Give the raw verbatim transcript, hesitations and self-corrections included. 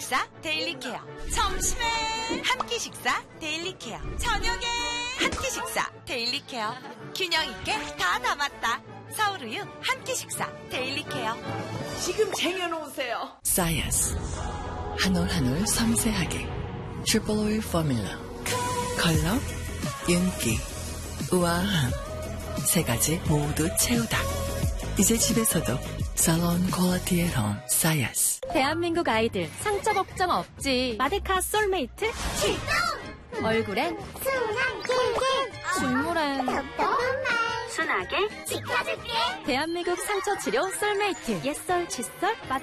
식사 데일리 케어. 점심에 한 끼 식사 데일리 케어. 저녁에 한 끼 식사 데일리 케어. 균형 있게 다 담았다. 서울우유 한 끼 식사 데일리 케어. 지금 쟁여놓으세요. 사이언스. 한 올 한 올 섬세하게. 트리플 오일 포뮬러. 컬러, 윤기, 우아함. 세 가지 모두 채우다. 이제 집에서도 살론 퀄리티의 홈 사이언스. 대한민국 아이들 상처 걱정 없지. 마데카 솔메이트 출동! 얼굴엔 순한 캔캔, 눈물엔 순하게 지켜줄게. 대한민국 상처 치료 솔메이트. 옛설 칫솔 마데카.